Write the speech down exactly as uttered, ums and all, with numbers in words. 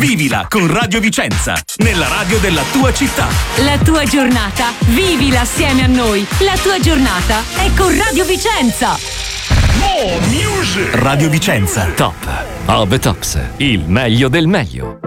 Vivila con Radio Vicenza, nella radio della tua città. La tua giornata, vivila assieme a noi. La tua giornata è con Radio Vicenza. More music. Radio Vicenza. Top of the Tops, il meglio del meglio.